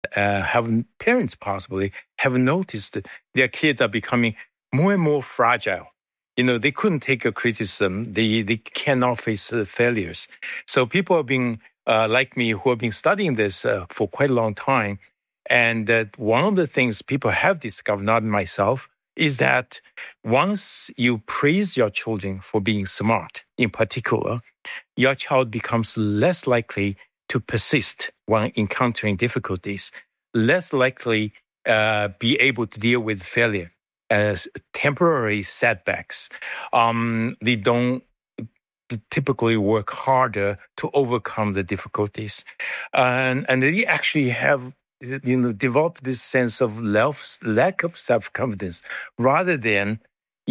parents possibly have noticed that their kids are becoming more and more fragile. They couldn't take a criticism. They cannot face failures. So people have been, like me, who have been studying this for quite a long time. And that one of the things people have discovered, not myself, is that once you praise your children for being smart, in particular, your child becomes less likely to persist when encountering difficulties, less likely be able to deal with failure as temporary setbacks. They don't typically work harder to overcome the difficulties. And they actually have developed this sense of lack of self-confidence rather than,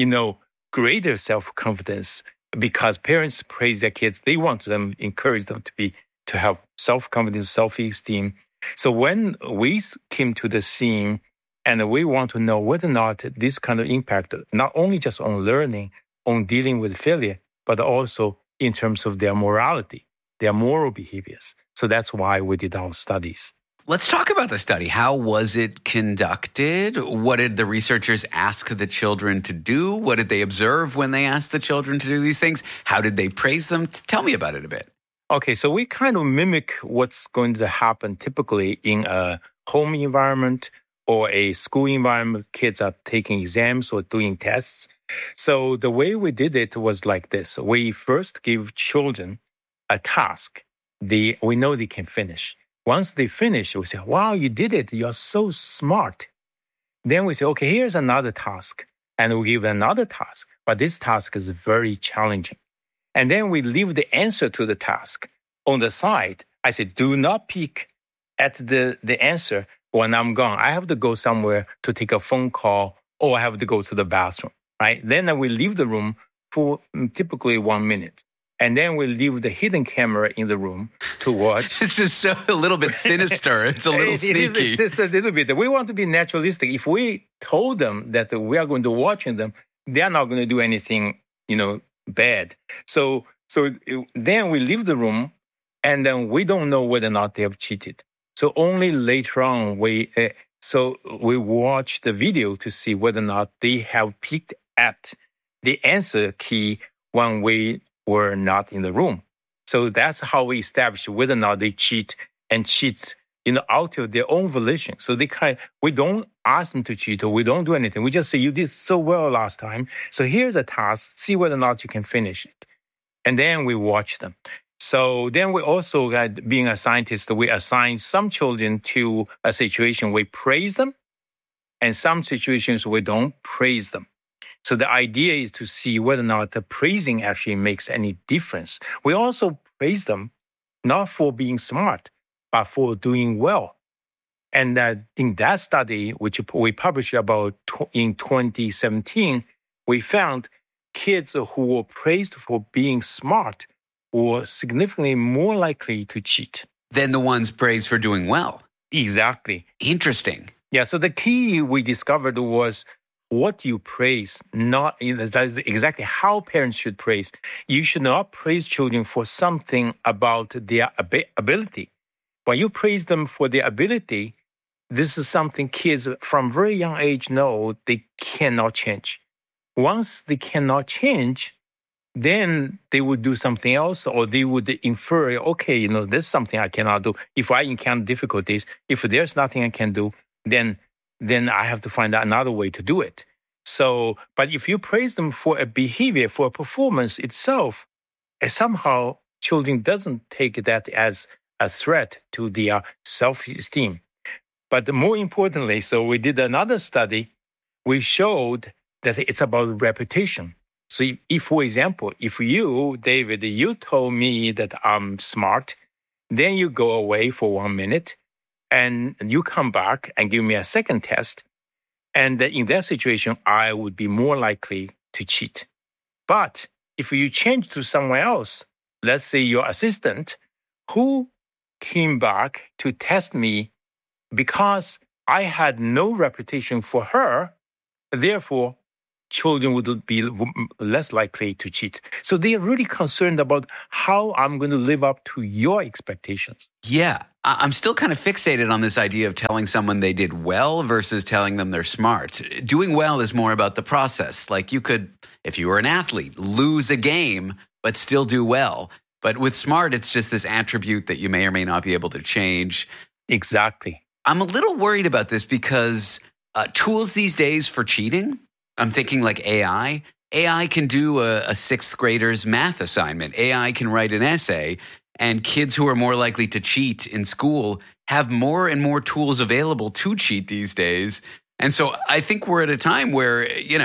greater self-confidence, because parents praise their kids. They want them, encourage them to have self-confidence, self-esteem. So when we came to the scene and we want to know whether or not this kind of impact, not only just on learning, on dealing with failure, but also in terms of their morality, their moral behaviors. So that's why we did our studies. Let's talk about the study. How was it conducted? What did the researchers ask the children to do? What did they observe when they asked the children to do these things? How did they praise them? Tell me about it a bit. Okay, so we kind of mimic what's going to happen typically in a home environment or a school environment. Kids are taking exams or doing tests. So the way we did it was like this. We first give children a task. We know they can finish. Once they finish, we say, wow, you did it. You're so smart. Then we say, okay, here's another task. And we give another task. But this task is very challenging. And then we leave the answer to the task on the side. I say, do not peek at the answer when I'm gone. I have to go somewhere to take a phone call or I have to go to the bathroom, right? Then we leave the room for typically 1 minute. And then we leave the hidden camera in the room to watch. This is a little bit sinister. It's a little sneaky. It's a little bit. We want to be naturalistic. If we told them that we are going to watch them, they're not going to do anything, bad. So then we leave the room, and then we don't know whether or not they have cheated. So only later on we watch the video to see whether or not they have peeked at the answer key when we were not in the room. So that's how we establish whether or not they cheat out of their own volition. So we don't ask them to cheat or we don't do anything. We just say, you did so well last time. So here's a task, see whether or not you can finish it. And then we watch them. So then we also, being a scientist, we assign some children to a situation we praise them and some situations we don't praise them. So the idea is to see whether or not the praising actually makes any difference. We also praise them not for being smart, but for doing well. And in that study, which we published about in 2017, we found kids who were praised for being smart were significantly more likely to cheat than the ones praised for doing well. Exactly. Interesting. Yeah, so the key we discovered was what you praise, not that's exactly how parents should praise. You should not praise children for something about their ability. When you praise them for their ability, this is something kids from very young age know they cannot change. Once they cannot change, then they would do something else, or they would infer, okay, this is something I cannot do. If I encounter difficulties, if there's nothing I can do, then I have to find out another way to do it. So, but if you praise them for a behavior, for a performance itself, somehow children doesn't take that as a threat to their self-esteem. But more importantly, so we did another study. We showed that it's about reputation. So if, for example, if you, David, you told me that I'm smart, then you go away for 1 minute and you come back and give me a second test. And in that situation, I would be more likely to cheat. But if you change to someone else, let's say your assistant, who came back to test me because I had no reputation for her, therefore, children would be less likely to cheat. So they are really concerned about how I'm going to live up to your expectations. Yeah. I'm still kind of fixated on this idea of telling someone they did well versus telling them they're smart. Doing well is more about the process. Like you could, if you were an athlete, lose a game, but still do well. But with smart, it's just this attribute that you may or may not be able to change. Exactly. I'm a little worried about this because tools these days for cheating, I'm thinking like AI. AI can do a sixth grader's math assignment. AI can write an essay. And kids who are more likely to cheat in school have more and more tools available to cheat these days. And so I think we're at a time where,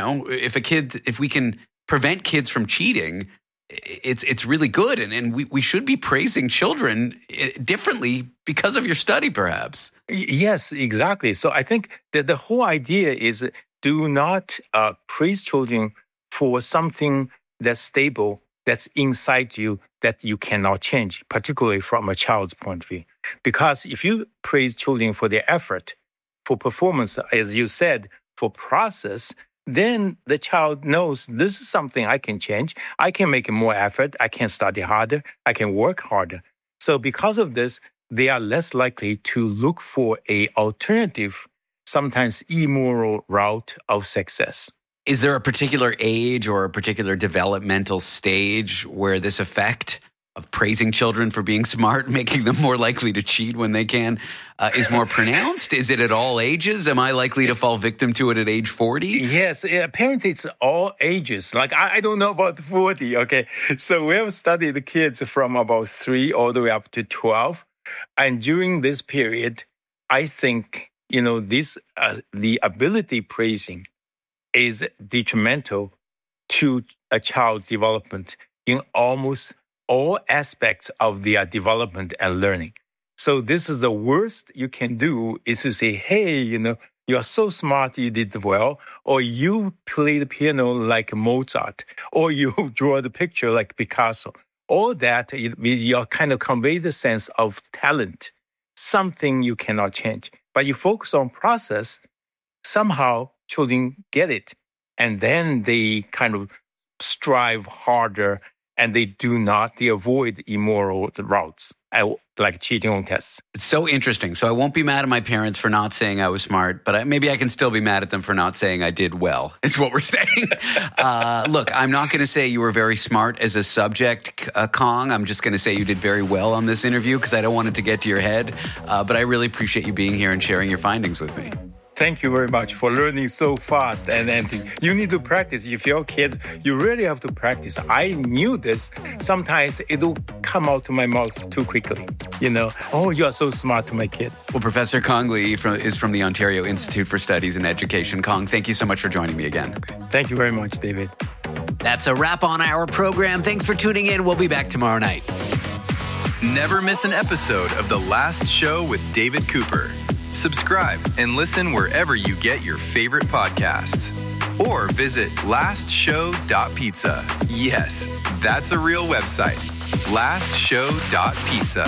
if we can prevent kids from cheating, it's really good. And we should be praising children differently because of your study, perhaps. Yes, exactly. So I think that the whole idea is do not praise children for something that's stable, that's inside you, that you cannot change, particularly from a child's point of view. Because if you praise children for their effort, for performance, as you said, for process, then the child knows this is something I can change. I can make more effort. I can study harder. I can work harder. So because of this, they are less likely to look for an alternative, sometimes immoral route of success. Is there a particular age or a particular developmental stage where this effect of praising children for being smart, making them more likely to cheat when they can, is more pronounced? Is it at all ages? Am I likely to fall victim to it at age 40? Yes, apparently it's all ages. Like, I don't know about 40, okay? So we have studied the kids from about 3 all the way up to 12. And during this period, I think, the ability praising is detrimental to a child's development in almost all aspects of their development and learning. So this is the worst you can do is to say, hey, you're so smart, you did well, or you play the piano like Mozart, or you draw the picture like Picasso. All that, you kind of convey the sense of talent, something you cannot change. But you focus on process, somehow children get it. And then they kind of strive harder and they avoid immoral routes, like cheating on tests. It's so interesting. So I won't be mad at my parents for not saying I was smart, but maybe I can still be mad at them for not saying I did well, is what we're saying. Look, I'm not going to say you were very smart as a subject, Kong. I'm just going to say you did very well on this interview because I don't want it to get to your head. But I really appreciate you being here and sharing your findings with me. Thank you very much for learning so fast. And you need to practice. If you're kids, you really have to practice. I knew this. Sometimes it will come out to my mouth too quickly. Oh, you are so smart to my kid. Well, Professor Kong Lee is from the Ontario Institute for Studies in Education. Kong, thank you so much for joining me again. Thank you very much, David. That's a wrap on our program. Thanks for tuning in. We'll be back tomorrow night. Never miss an episode of The Last Show with David Cooper. Subscribe and listen wherever you get your favorite podcasts. Or visit lastshow.pizza. Yes, that's a real website. lastshow.pizza.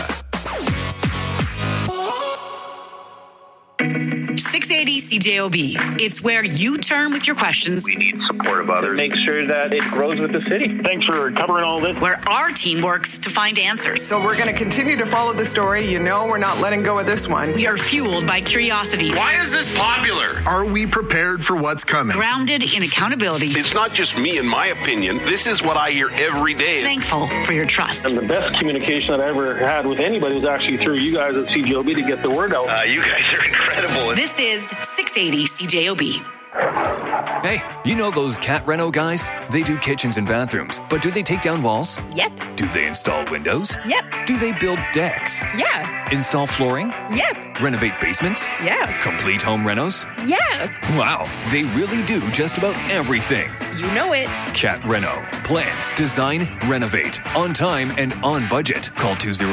680 CJOB. It's where you turn with your questions. We need support of others. Make sure that it grows with the city. Thanks for covering all this. Where our team works to find answers. So we're going to continue to follow the story. We're not letting go of this one. We are fueled by curiosity. Why is this popular? Are we prepared for what's coming? Grounded in accountability. It's not just me and my opinion. This is what I hear every day. Thankful for your trust. And the best communication that I ever had with anybody was actually through you guys at CJOB to get the word out. You guys are incredible. This is 680 CJOB. Hey, those Cat Reno guys? They do kitchens and bathrooms, but do they take down walls? Yep. Do they install windows? Yep. Do they build decks? Yeah. Install flooring? Yep. Renovate basements? Yeah. Complete home renos? Yeah. Wow, they really do just about everything. You know it. Cat Reno. Plan, design, renovate. On time and on budget. Call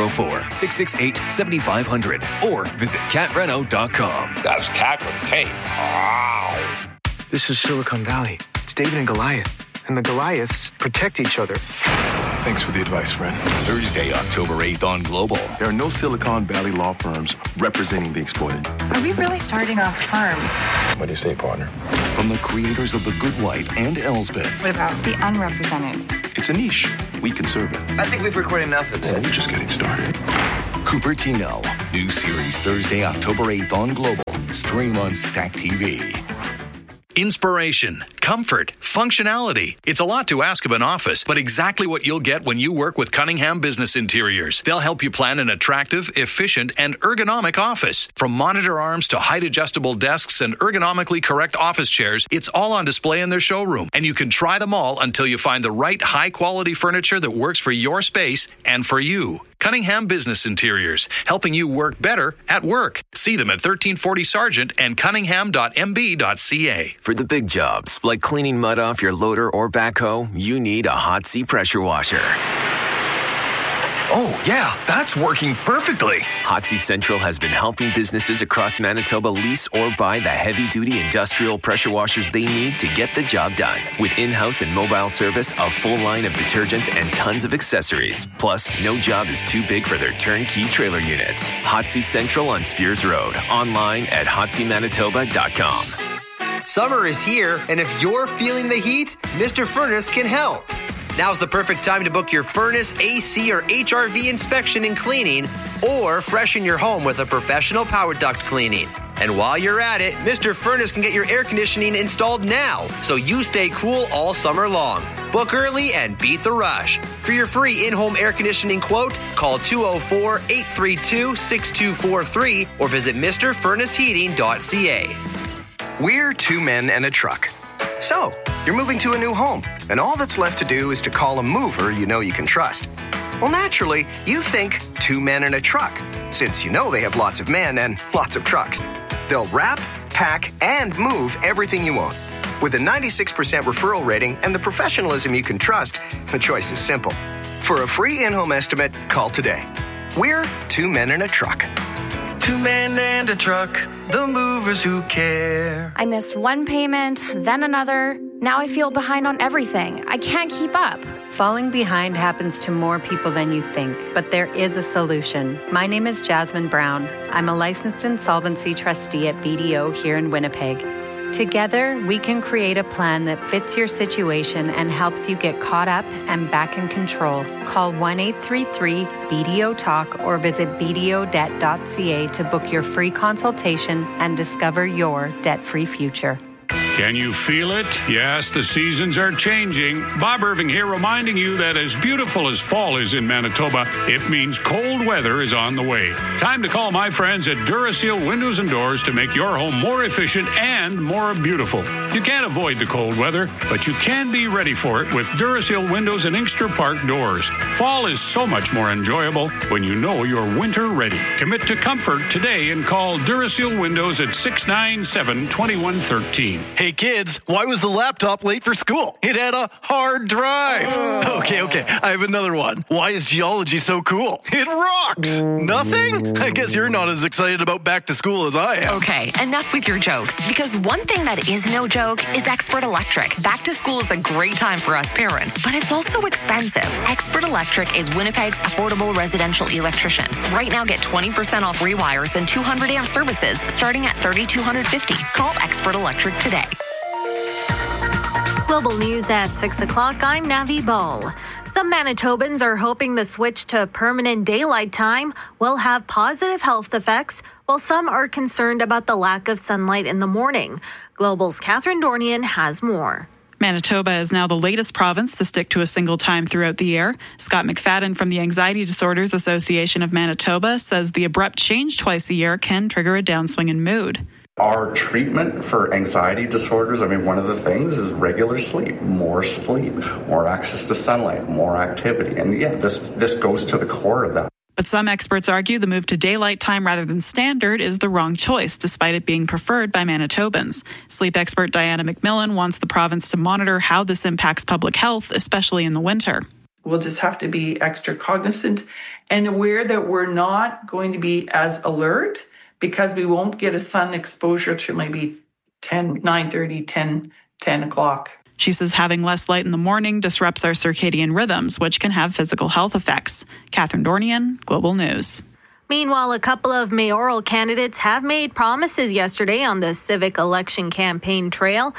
204-668-7500 or visit catreno.com. That's Cat with a K. Wow. This is Silicon Valley. It's David and Goliath. And the Goliaths protect each other. Thanks for the advice, friend. Thursday, October 8th on Global. There are no Silicon Valley law firms representing the exploited. Are we really starting a firm? What do you say, partner? From the creators of The Good Wife and Elsbeth. What about the unrepresented? It's a niche. We can serve it. I think we've recorded enough of this. We're just getting started. Cupertino. New series Thursday, October 8th on Global. Stream on Stack TV. Inspiration, comfort, functionality. It's a lot to ask of an office, but exactly what you'll get when you work with Cunningham Business Interiors. They'll help you plan an attractive, efficient, and ergonomic office. From monitor arms to height-adjustable desks and ergonomically correct office chairs, it's all on display in their showroom, and you can try them all until you find the right high-quality furniture that works for your space and for you. Cunningham Business Interiors, helping you work better at work. See them at 1340 Sargent and cunningham.mb.ca. For the big jobs, like cleaning mud off your loader or backhoe, you need a Hotsy pressure washer. Oh, yeah, that's working perfectly. Hotsy Central has been helping businesses across Manitoba lease or buy the heavy-duty industrial pressure washers they need to get the job done. With in-house and mobile service, a full line of detergents, and tons of accessories. Plus, no job is too big for their turnkey trailer units. Hotsy Central on Spears Road. Online at hotsymanitoba.com. Summer is here, and if you're feeling the heat, Mr. Furnace can help. Now's the perfect time to book your furnace, AC, or HRV inspection and cleaning, or freshen your home with a professional power duct cleaning. And while you're at it, Mr. Furnace can get your air conditioning installed now, so you stay cool all summer long. Book early and beat the rush. For your free in-home air conditioning quote, call 204-832-6243 or visit MrFurnaceHeating.ca. We're two men and a truck. So, you're moving to a new home, and all that's left to do is to call a mover you know you can trust. Well, naturally, you think two men and a truck, since you know they have lots of men and lots of trucks. They'll wrap, pack, and move everything you own. With a 96% referral rating and the professionalism you can trust, the choice is simple. For a free in-home estimate, call today. We're two men and a truck. Two men and a truck, the movers who care. I missed one payment, then another. Now I feel behind on everything. I can't keep up. Falling behind happens to more people than you think, but there is a solution. My name is Jasmine Brown. I'm a licensed insolvency trustee at BDO here in Winnipeg. Together, we can create a plan that fits your situation and helps you get caught up and back in control. Call 1-833-BDO-TALK or visit bdodebt.ca to book your free consultation and discover your debt-free future. Can you feel it? Yes, the seasons are changing. Bob Irving here reminding you that as beautiful as fall is in Manitoba, it means cold weather is on the way. Time to call my friends at Duraseal Windows and Doors to make your home more efficient and more beautiful. You can't avoid the cold weather, but you can be ready for it with Duraseal Windows and Inkster Park doors. Fall is so much more enjoyable when you know you're winter ready. Commit to comfort today and call Duraseal Windows at 697-2113. Hey kids, why was the laptop late for school? It had a hard drive. Okay, I have another one. Why is geology so cool? It rocks. Nothing? I guess you're not as excited about back to school as I am. Okay, enough with your jokes, because one thing that is no joke is Expert Electric. Back to school is a great time for us parents, but it's also expensive. Expert Electric is Winnipeg's affordable residential electrician. Right now, get 20% off rewires and 200 amp services starting at $3,250. Call Expert Electric today. Global News at 6 o'clock. I'm Navi Ball. Some Manitobans are hoping the switch to permanent daylight time will have positive health effects, while some are concerned about the lack of sunlight in the morning. Global's Catherine Dornian has more. Manitoba is now the latest province to stick to a single time throughout the year. Scott McFadden from the Anxiety Disorders Association of Manitoba says the abrupt change twice a year can trigger a downswing in mood. Our treatment for anxiety disorders, one of the things is regular sleep, more access to sunlight, more activity. And this goes to the core of that. But some experts argue the move to daylight time rather than standard is the wrong choice, despite it being preferred by Manitobans. Sleep expert Diana McMillan wants the province to monitor how this impacts public health, especially in the winter. We'll just have to be extra cognizant and aware that we're not going to be as alert, because we won't get a sun exposure till maybe 9:30, 10 o'clock. She says having less light in the morning disrupts our circadian rhythms, which can have physical health effects. Catherine Dornian, Global News. Meanwhile, a couple of mayoral candidates have made promises yesterday on the civic election campaign trail.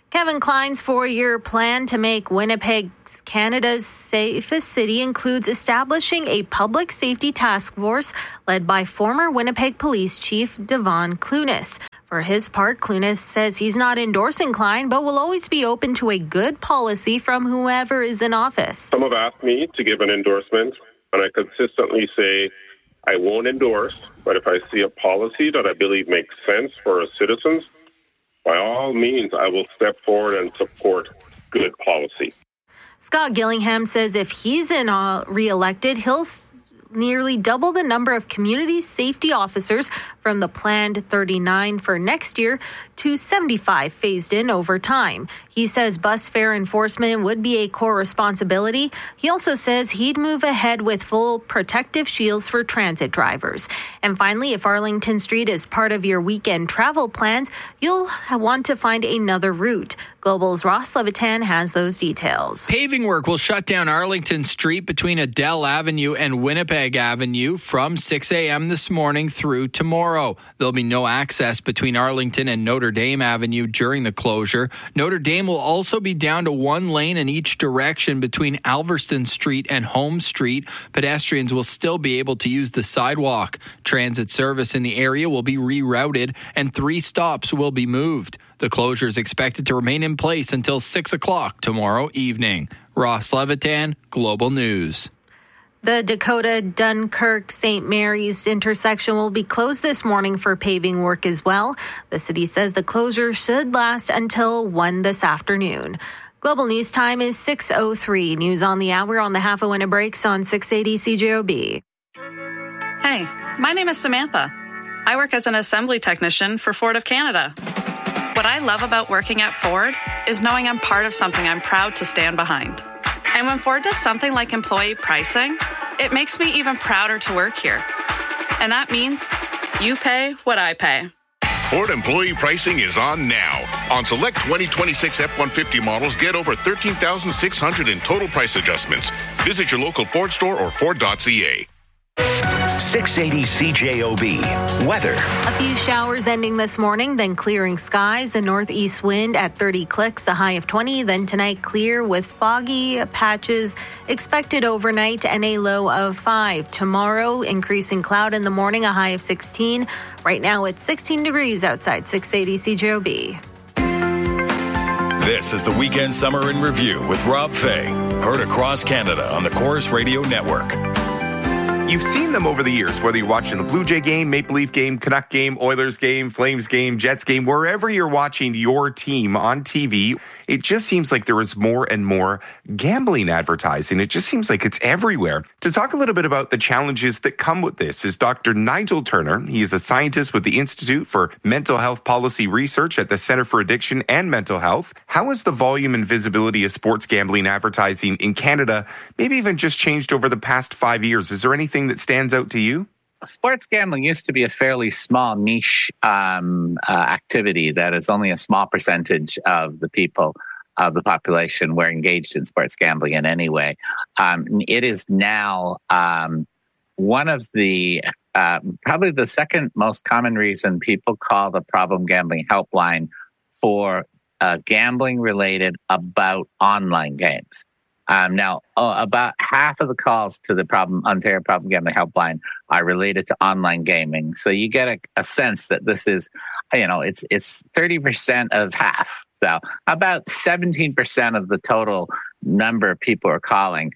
Kevin Klein's 4-year plan to make Winnipeg Canada's safest city includes establishing a public safety task force led by former Winnipeg Police Chief Devon Clunas. For his part, Clunas says he's not endorsing Klein, but will always be open to a good policy from whoever is in office. Some have asked me to give an endorsement, and I consistently say I won't endorse, but if I see a policy that I believe makes sense for our citizens, by all means, I will step forward and support good policy. Scott Gillingham says if he's re-elected, he'll nearly double the number of community safety officers from the planned 39 for next year to 75 phased in over time. He says bus fare enforcement would be a core responsibility. He also says he'd move ahead with full protective shields for transit drivers. And finally, if Arlington Street is part of your weekend travel plans, you'll want to find another route. Global's Ross Levitan has those details. Paving work will shut down Arlington Street between Adele Avenue and Winnipeg Avenue from 6 a.m. this morning through tomorrow. There'll be no access between Arlington and Notre Dame Avenue during the closure. Notre Dame will also be down to one lane in each direction between Alverston Street and Home Street. Pedestrians will still be able to use the sidewalk. Transit service in the area will be rerouted and 3 stops will be moved. The closure is expected to remain in place until 6 o'clock tomorrow evening. Ross Levitan, Global News. The Dakota Dunkirk St. Mary's intersection will be closed this morning for paving work as well. The city says the closure should last until 1 this afternoon. Global News time is 6:03. News on the hour on the half a winter breaks on 680 CJOB. Hey, my name is Samantha. I work as an assembly technician for Ford of Canada. What I love about working at Ford is knowing I'm part of something I'm proud to stand behind. And when Ford does something like employee pricing, it makes me even prouder to work here. And that means you pay what I pay. Ford employee pricing is on now. On select 2026 F-150 models, get over $13,600 in total price adjustments. Visit your local Ford store or Ford.ca. 680 CJOB. Weather. A few showers ending this morning, then clearing skies. A northeast wind at 30 clicks, a high of 20. Then tonight, clear with foggy patches expected overnight and a low of 5. Tomorrow, increasing cloud in the morning, a high of 16. Right now, it's 16 degrees outside 680 CJOB. This is the Weekend Summer in Review with Rob Fay. Heard across Canada on the Chorus Radio Network. You've seen them over the years, whether you're watching the Blue Jay game, Maple Leaf game, Canuck game, Oilers game, Flames game, Jets game, wherever you're watching your team on TV, it just seems like there is more and more gambling advertising. It just seems like it's everywhere. To talk a little bit about the challenges that come with this is Dr. Nigel Turner. He is a scientist with the Institute for Mental Health Policy Research at the Center for Addiction and Mental Health. How has the volume and visibility of sports gambling advertising in Canada maybe even just changed over the past 5 years? Is there anything that stands out to you? Sports gambling used to be a fairly small niche activity that is only a small percentage of the people of the population were engaged in sports gambling in any way. It is now one of the probably the second most common reason people call the Problem Gambling Helpline for gambling related about online games. Now, about half of the calls to the Ontario Problem Gambling Helpline are related to online gaming. So you get a sense that this is, it's 30% of half. So about 17% of the total number of people are calling.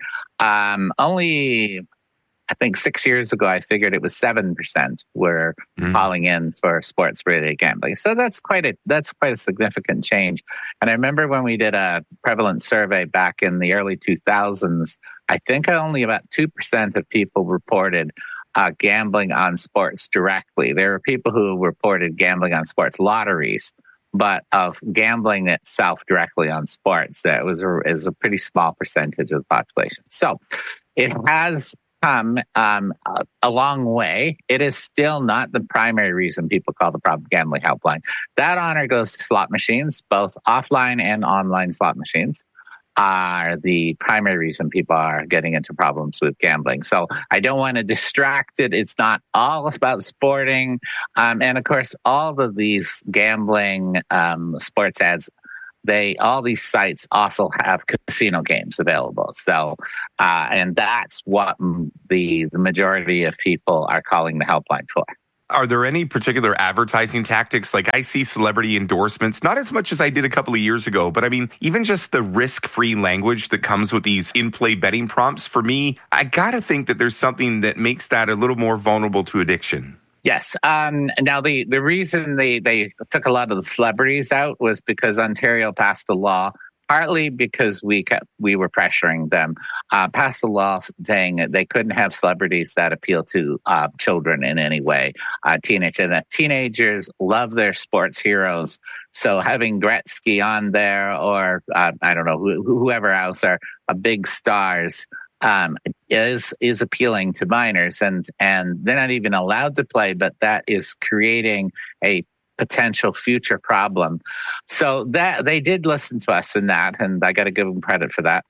Only, I think 6 years ago, I figured it was 7% were calling in for sports-related gambling. So that's quite a significant change. And I remember when we did a prevalence survey back in the early 2000s, I think only about 2% of people reported gambling on sports directly. There were people who reported gambling on sports lotteries, but of gambling itself directly on sports, that is a pretty small percentage of the population. So it has come a long way. It is still not the primary reason people call the Problem Gambling Helpline. That honor goes to slot machines, both offline and online slot machines are the primary reason people are getting into problems with gambling. So I don't want to distract it. It's not all about sporting. And of course, all of these gambling sports ads all these sites also have casino games available. So, and that's what the majority of people are calling the helpline for. Are there any particular advertising tactics? Like I see celebrity endorsements, not as much as I did a couple of years ago, but I mean, even just the risk-free language that comes with these in-play betting prompts, for me, I got to think that there's something that makes that a little more vulnerable to addiction. Yes. Now, the reason they took a lot of the celebrities out was because Ontario passed a law, partly because we were pressuring them, passed a law saying that they couldn't have celebrities that appeal to children in any way. Teenagers love their sports heroes. So having Gretzky on there or, I don't know, whoever else are big stars is appealing to minors. And they're not even allowed to play, but that is creating a potential future problem. So that they did listen to us in that, and I got to give them credit for that.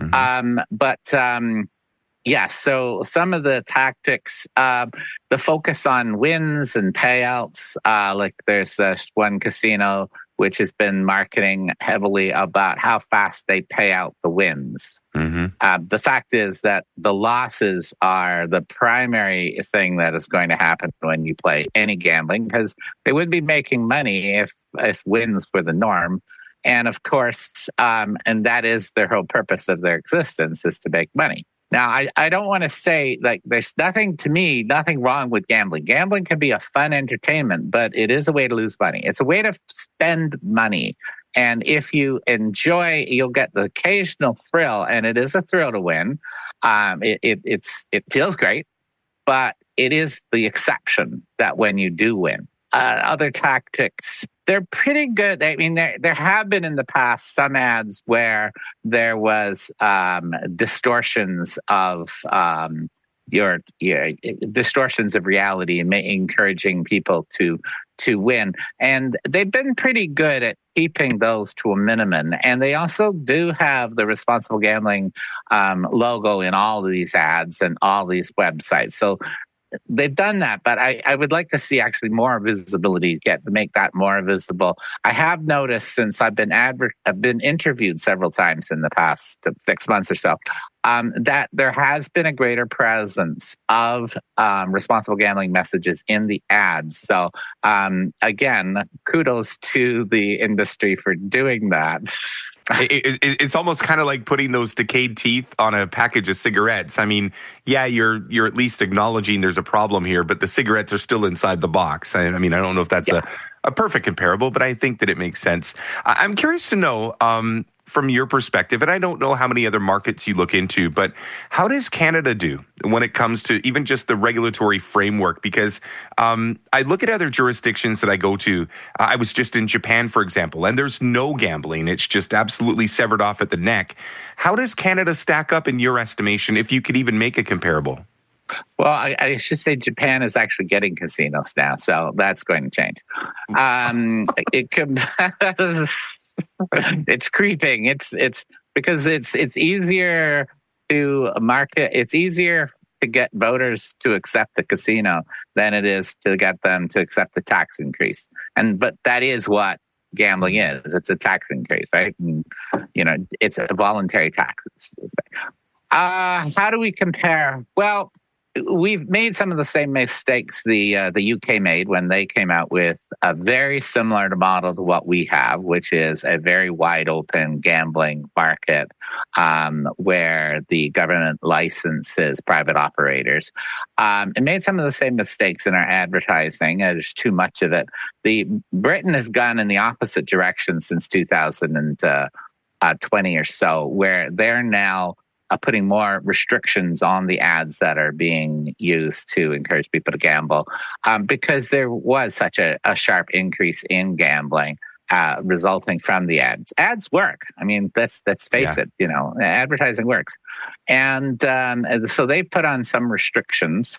Yes, so some of the tactics, the focus on wins and payouts, like there's this one casino which has been marketing heavily about how fast they pay out the wins. The fact is that the losses are the primary thing that is going to happen when you play any gambling, because they would be making money if wins were the norm. And of course, and that is their whole purpose of their existence, is to make money. Now, I don't want to say, like, there's nothing wrong with gambling. Gambling can be a fun entertainment, but it is a way to lose money. It's a way to spend money. And if you enjoy, you'll get the occasional thrill, and it is a thrill to win. It feels great, but it is the exception that when you do win. Other tactics, they're pretty good. I mean, there have been in the past some ads where there was distortions of distortions of reality and encouraging people to win. And they've been pretty good at keeping those to a minimum. And they also do have the responsible gambling logo in all of these ads and all these websites. So they've done that, but I would like to see actually more visibility, make that more visible. I have noticed since I've been interviewed several times in the past 6 months or so, that there has been a greater presence of responsible gambling messages in the ads. So again, kudos to the industry for doing that. It's almost kind of like putting those decayed teeth on a package of cigarettes. I mean, yeah, you're at least acknowledging there's a problem here, but the cigarettes are still inside the box. I mean, I don't know if that's a perfect comparable, but I think that it makes sense. I'm curious to know, from your perspective, and I don't know how many other markets you look into, but how does Canada do when it comes to even just the regulatory framework? Because I look at other jurisdictions that I go to. I was just in Japan, for example, and there's no gambling. It's just absolutely severed off at the neck. How does Canada stack up in your estimation, if you could even make a comparable? Well, I should say Japan is actually getting casinos now, so that's going to change. It could... It's creeping. It's because it's easier to market. It's easier to get voters to accept the casino than it is to get them to accept the tax increase. But that is what gambling is. It's a tax increase, right? And, it's a voluntary tax. How do we compare? Well, we've made some of the same mistakes the UK made when they came out with a very similar model to what we have, which is a very wide open gambling market where the government licenses private operators. It made some of the same mistakes in our advertising. There's too much of it. Britain has gone in the opposite direction since 2020 or so, where they're now putting more restrictions on the ads that are being used to encourage people to gamble, because there was such a sharp increase in gambling resulting from the ads. Ads work. I mean, let's face it. Advertising works, and so they put on some restrictions.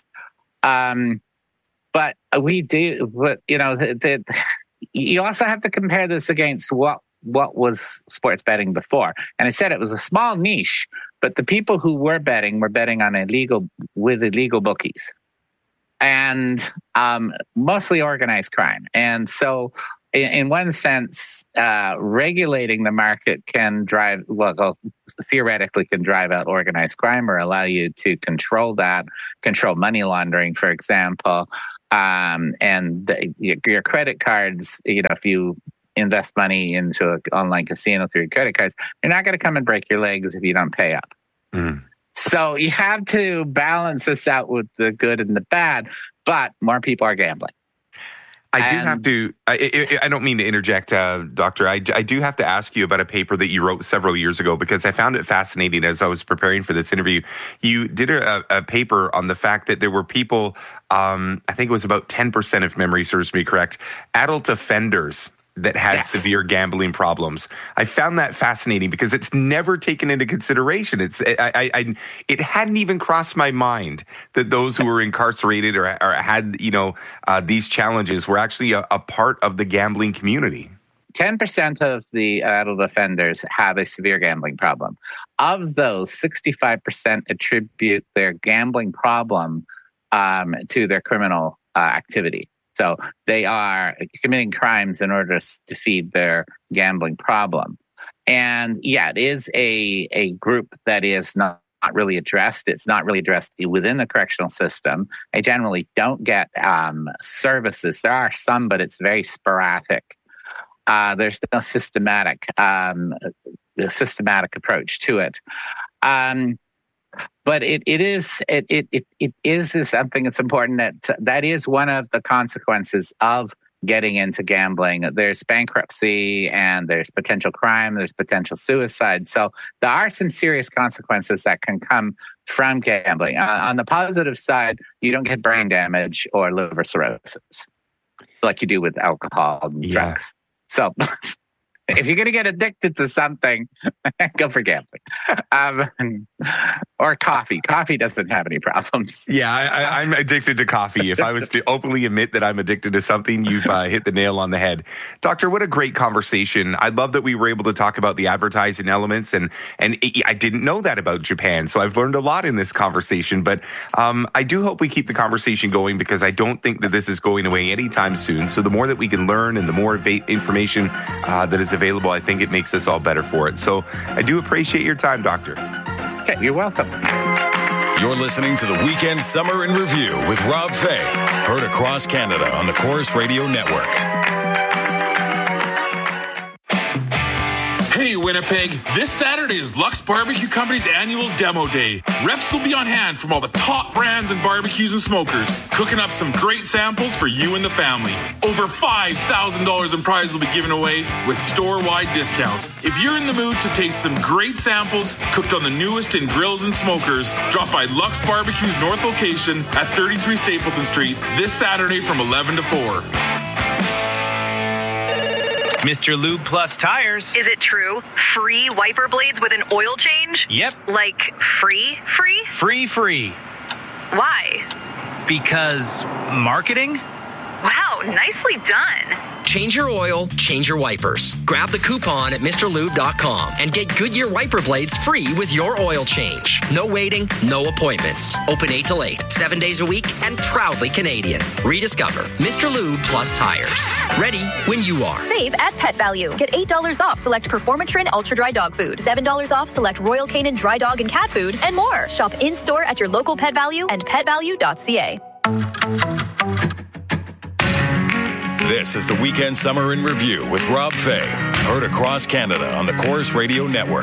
But we do. But you also have to compare this against what was sports betting before. And I said it was a small niche, but the people who were betting on with illegal bookies and mostly organized crime. And so in one sense, regulating the market can theoretically can drive out organized crime or allow you to control money laundering, for example. Your credit cards, if you invest money into an online casino through your credit cards, you're not going to come and break your legs if you don't pay up. Mm. So you have to balance this out with the good and the bad, but more people are gambling. I don't mean to interject, Doctor. I do have to ask you about a paper that you wrote several years ago, because I found it fascinating as I was preparing for this interview. You did a paper on the fact that there were people, I think it was about 10%, if memory serves me correct, adult offenders that had severe gambling problems. I found that fascinating because it's never taken into consideration. It hadn't even crossed my mind that those who were incarcerated or had these challenges were actually a part of the gambling community. 10% of the adult offenders have a severe gambling problem. Of those, 65% attribute their gambling problem to their criminal activity. So they are committing crimes in order to feed their gambling problem. And it is a group that is not really addressed. It's not really addressed within the correctional system. They generally don't get services. There are some, but it's very sporadic. There's no systematic approach to it. But it is something that's important. That is one of the consequences of getting into gambling. There's bankruptcy and there's potential crime, there's potential suicide. So there are some serious consequences that can come from gambling. On the positive side, you don't get brain damage or liver cirrhosis like you do with alcohol and drugs. So if you're going to get addicted to something, go for gambling. Or coffee. Coffee doesn't have any problems. Yeah, I'm addicted to coffee. If I was to openly admit that I'm addicted to something, you've hit the nail on the head. Doctor, what a great conversation. I love that we were able to talk about the advertising elements, and I didn't know that about Japan, so I've learned a lot in this conversation. But I do hope we keep the conversation going, because I don't think that this is going away anytime soon. So the more that we can learn and the more information that is available, I think it makes us all better for it. So I do appreciate your time, Doctor. Okay, you're welcome. You're listening to the Weekend Summer in Review with Rob Fay. Heard across Canada on the Corus Radio Network. Hey, Winnipeg, this Saturday is Lux Barbecue Company's annual demo day. Reps will be on hand from all the top brands and barbecues and smokers, cooking up some great samples for you and the family. Over $5,000 in prizes will be given away with store-wide discounts. If you're in the mood to taste some great samples cooked on the newest in grills and smokers, drop by Lux Barbecue's north location at 33 Stapleton Street this Saturday from 11 to 4. Mr. Lube Plus Tires. Is it true? Free wiper blades with an oil change? Yep. Like free? Free. Why? Because marketing? Wow, nicely done. Change your oil, change your wipers. Grab the coupon at MrLube.com and get Goodyear wiper blades free with your oil change. No waiting, no appointments. Open 8 till 8, 7 days a week, and proudly Canadian. Rediscover Mr. Lube Plus Tires. Ready when you are. Save at Pet Value. Get $8 off select Performatrin Ultra Dry Dog Food, $7 off select Royal Canin Dry Dog and Cat Food, and more. Shop in-store at your local Pet Value and petvalue.ca. This is the Weekend Summer in Review with Rob Fay. Heard across Canada on the Corus Radio Network.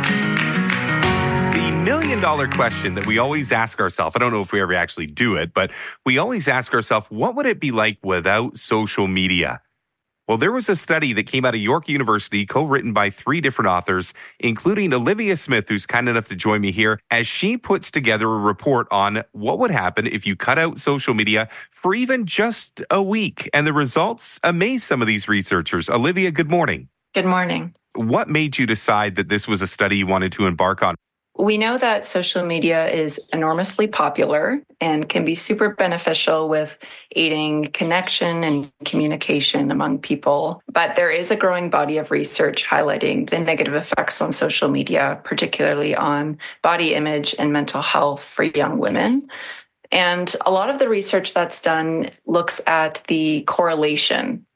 The million-dollar question that we always ask ourselves, I don't know if we ever actually do it, but we always ask ourselves, what would it be like without social media? Well, there was a study that came out of York University, co-written by 3 different authors, including Olivia Smith, who's kind enough to join me here, as she puts together a report on what would happen if you cut out social media for even just a week. And the results amaze some of these researchers. Olivia, good morning. Good morning. What made you decide that this was a study you wanted to embark on? We know that social media is enormously popular and can be super beneficial with aiding connection and communication among people. But there is a growing body of research highlighting the negative effects on social media, particularly on body image and mental health for young women. And a lot of the research that's done looks at the correlation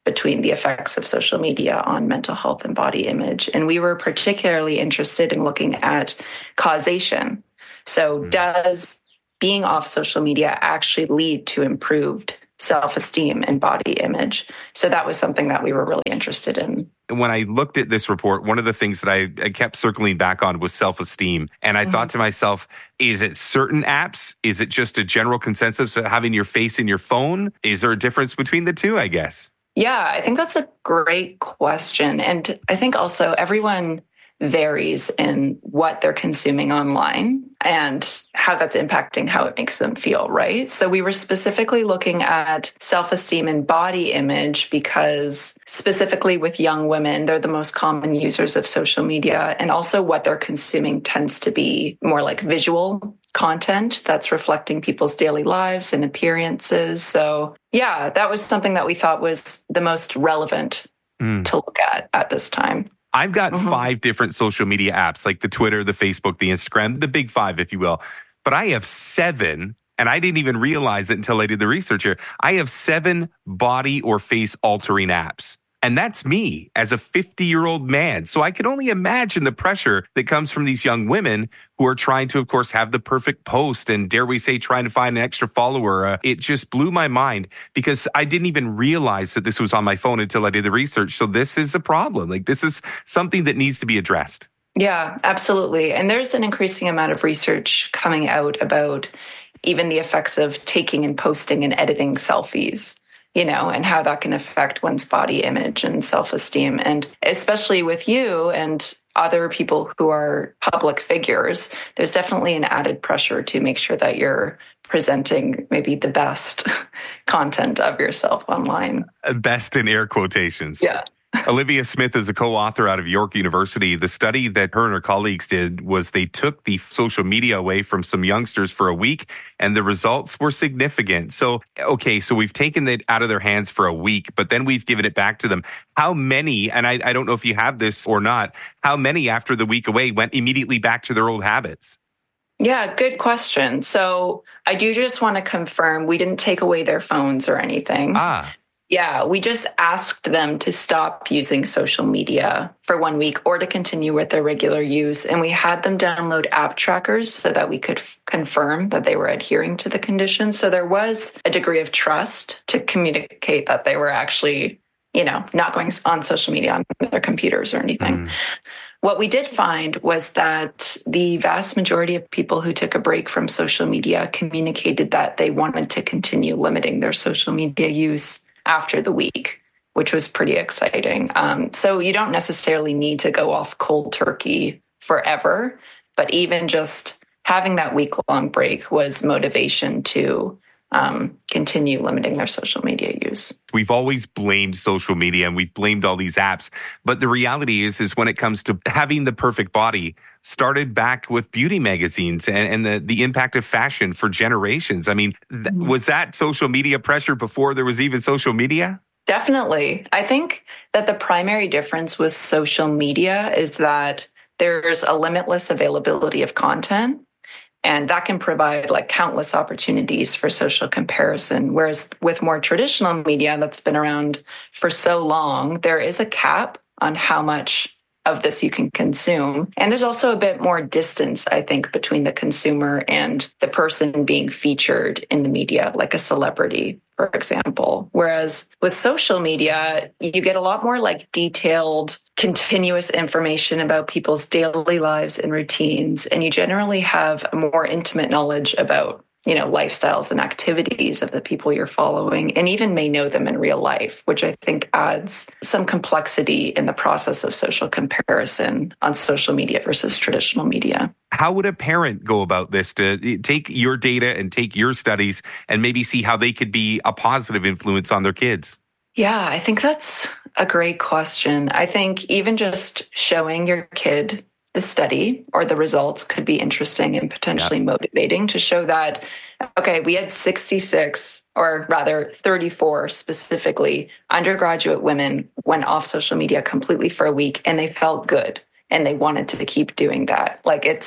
between the effects of social media on mental health and body image. And we were particularly interested in looking at causation. So does being off social media actually lead to improved self-esteem and body image? So that was something that we were really interested in. When I looked at this report, one of the things that I kept circling back on was self-esteem. And I thought to myself, is it certain apps? Is it just a general consensus of having your face in your phone? Is there a difference between the two, I guess? Yeah, I think that's a great question. And I think also everyone varies in what they're consuming online and how that's impacting how it makes them feel, right? So we were specifically looking at self-esteem and body image because specifically with young women, they're the most common users of social media, and also what they're consuming tends to be more like visual content that's reflecting people's daily lives and appearances. So yeah, that was something that we thought was the most relevant to look at this time. I've got 5 different social media apps, like the Twitter, the Facebook, the Instagram, the big 5, if you will. But I have 7, and I didn't even realize it until I did the research here. I have 7 body or face altering apps. And that's me as a 50-year-old man. So I can only imagine the pressure that comes from these young women who are trying to, of course, have the perfect post and, dare we say, trying to find an extra follower. It just blew my mind because I didn't even realize that this was on my phone until I did the research. So this is a problem. Like, this is something that needs to be addressed. Yeah, absolutely. And there's an increasing amount of research coming out about even the effects of taking and posting and editing selfies, you know, and how that can affect one's body image and self-esteem. And especially with you and other people who are public figures, there's definitely an added pressure to make sure that you're presenting maybe the best content of yourself online. Best in air quotations. Yeah. Olivia Smith is a co-author out of York University. The study that her and her colleagues did was they took the social media away from some youngsters for a week, and the results were significant. So, okay, so we've taken it out of their hands for a week, but then we've given it back to them. How many, and I don't know if you have this or not, how many after the week away went immediately back to their old habits? Yeah, good question. So I do just want to confirm we didn't take away their phones or anything. Yeah, we just asked them to stop using social media for 1 week or to continue with their regular use. And we had them download app trackers so that we could confirm that they were adhering to the conditions. So there was a degree of trust to communicate that they were actually, you know, not going on social media on their computers or anything. What we did find was that the vast majority of people who took a break from social media communicated that they wanted to continue limiting their social media use after the week, which was pretty exciting. So you don't necessarily need to go off cold turkey forever, but even just having that week-long break was motivation to continue limiting their social media use. We've always blamed social media and we've blamed all these apps. But the reality is when it comes to having the perfect body, started back with beauty magazines and the impact of fashion for generations. I mean, was that social media pressure before there was even social media? Definitely. I think that the primary difference with social media is that there's a limitless availability of content. And that can provide like countless opportunities for social comparison. Whereas with more traditional media that's been around for so long, there is a cap on how much of this you can consume. And there's also a bit more distance, I think, between the consumer and the person being featured in the media, like a celebrity, for example. Whereas with social media, you get a lot more like detailed, continuous information about people's daily lives and routines. And you generally have a more intimate knowledge about, you know, lifestyles and activities of the people you're following, and even may know them in real life, which I think adds some complexity in the process of social comparison on social media versus traditional media. How would a parent go about this to take your data and take your studies and maybe see how they could be a positive influence on their kids? Yeah, I think that's a great question. I think even just showing your kid the study or the results could be interesting and potentially motivating to show that, okay, we had 66, or rather 34 specifically, undergraduate women went off social media completely for a week and they felt good and they wanted to keep doing that. Like it's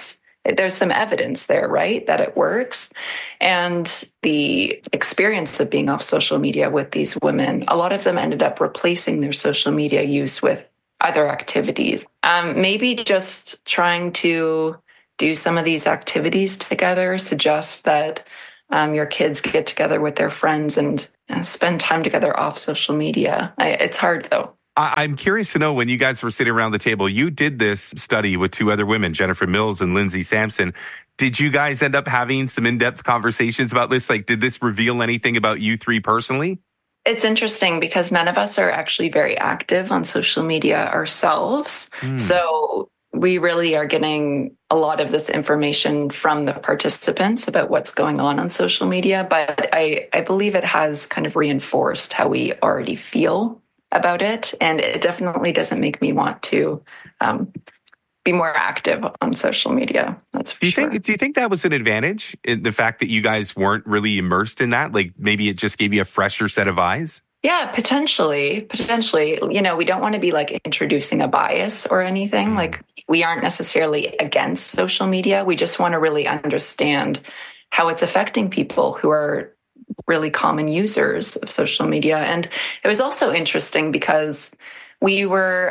there's some evidence there, right, that it works. And the experience of being off social media with these women, a lot of them ended up replacing their social media use with other activities. Maybe just trying to do some of these activities together, suggest that your kids get together with their friends and spend time together off social media. It's hard, though. I'm curious to know, when you guys were sitting around the table, you did this study with 2 other women, Jennifer Mills and Lindsay Sampson. Did you guys end up having some in-depth conversations about this? Like, did this reveal anything about you 3 personally? It's interesting because none of us are actually very active on social media ourselves. So we really are getting a lot of this information from the participants about what's going on social media. But I believe it has kind of reinforced how we already feel about it. And it definitely doesn't make me want to be more active on social media. That's for sure. Do you think that was an advantage, the fact that you guys weren't really immersed in that? Like maybe it just gave you a fresher set of eyes? Yeah, potentially. You know, we don't want to be like introducing a bias or anything. Like we aren't necessarily against social media. We just want to really understand how it's affecting people who are really common users of social media. And it was also interesting because we were